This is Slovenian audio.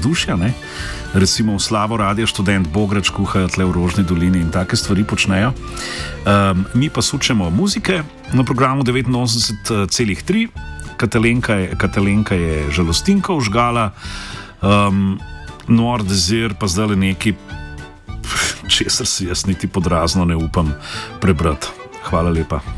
vzdušja, ne? Recimo v slavo Radio Študent Bograč kuhajo tle v Rožni dolini in take stvari počnejo. Mi pa sučemo muzike na programu 89,3. Katalenka je žalostinko vžgala, Noir Désir pa zdaj le neki, česar si jaz niti podrazno ne upam prebrati. Hvala lepa.